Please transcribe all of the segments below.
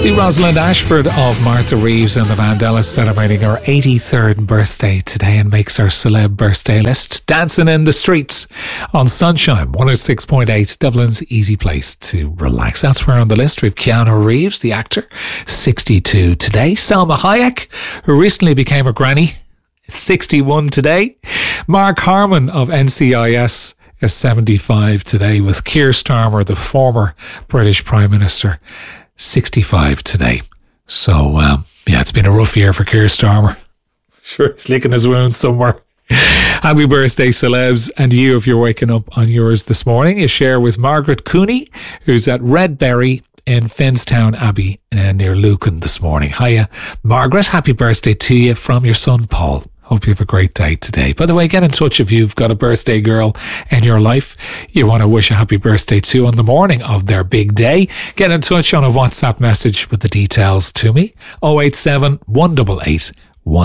See Rosalind Ashford of Martha Reeves and the Vandellas celebrating her 83rd birthday today and makes her celeb birthday list. Dancing in the Streets on Sunshine 106.8, Dublin's easy place to relax. Elsewhere on the list we've Keanu Reeves, the actor, 62 today. Salma Hayek, who recently became a granny, 61 today. Mark Harmon of NCIS is 75 today, with Keir Starmer, the former British Prime Minister, 65 today. So, it's been a rough year for Keir Starmer. Sure, he's licking his wounds somewhere. Happy birthday, celebs. And you, if you're waking up on yours this morning, you share with Margaret Cooney, who's at Redberry in Finstown Abbey near Lucan this morning. Hiya, Margaret. Happy birthday to you from your son, Paul. Hope you have a great day today. By the way, get in touch if you've got a birthday girl in your life you want to wish a happy birthday to on the morning of their big day. Get in touch on a WhatsApp message with the details to me. 087 188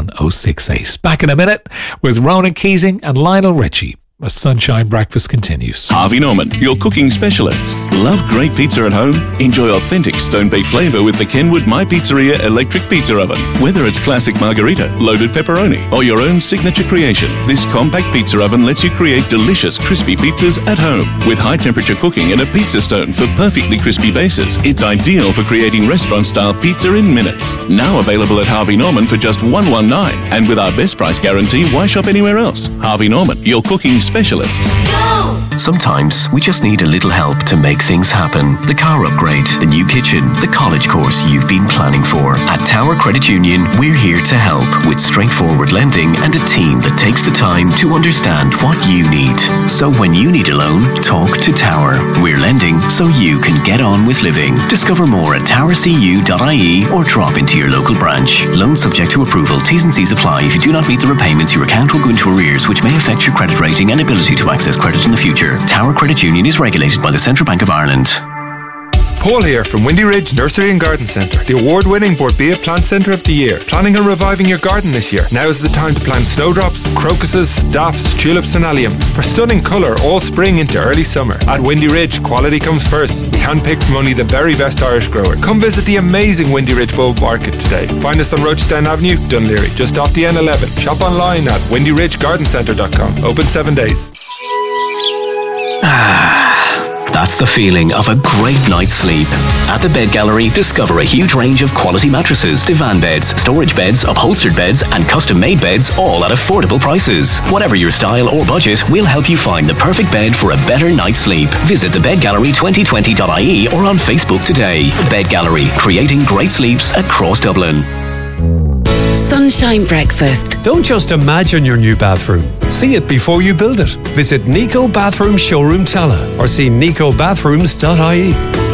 1068. Back in a minute with Ronan Keating and Lionel Richie. A Sunshine Breakfast continues. Harvey Norman, your cooking specialists. Love great pizza at home? Enjoy authentic stone-baked flavour with the Kenwood My Pizzeria electric pizza oven. Whether it's classic margarita, loaded pepperoni, or your own signature creation, this compact pizza oven lets you create delicious crispy pizzas at home. With high-temperature cooking and a pizza stone for perfectly crispy bases, it's ideal for creating restaurant-style pizza in minutes. Now available at Harvey Norman for just $119. And with our best price guarantee, why shop anywhere else? Harvey Norman, your cooking specialists. Go! Sometimes we just need a little help to make things happen. The car upgrade, the new kitchen, the college course you've been planning for. At Tower Credit Union, we're here to help with straightforward lending and a team that takes the time to understand what you need. So when you need a loan, talk to Tower. We're lending so you can get on with living. Discover more at towercu.ie or drop into your local branch. Loan subject to approval. T's and C's apply. If you do not meet the repayments, your account will go into arrears, which may affect your credit rating and ability to access credit in the future. Tower Credit Union is regulated by the Central Bank of Ireland. Paul here from Windy Ridge Nursery and Garden Centre, the award-winning Borbia Plant Centre of the Year. Planning on reviving your garden this year? Now is the time to plant snowdrops, crocuses, daffs, tulips and alliums for stunning colour all spring into early summer. At Windy Ridge, quality comes first. We handpicked from only the very best Irish grower. Come visit the amazing Windy Ridge Bulb Market today. Find us on Rochestown Avenue, Dunleary, just off the N11. Shop online at windyridgegardencentre.com. Open 7 days. That's the feeling of a great night's sleep. At the Bed Gallery, discover a huge range of quality mattresses, divan beds, storage beds, upholstered beds, and custom-made beds, all at affordable prices. Whatever your style or budget, we'll help you find the perfect bed for a better night's sleep. Visit thebedgallery2020.ie or on Facebook today. The Bed Gallery, creating great sleeps across Dublin. Sunshine Breakfast. Don't just imagine your new bathroom. See it before you build it. Visit Nico Bathroom Showroom Tala or see nicobathrooms.ie.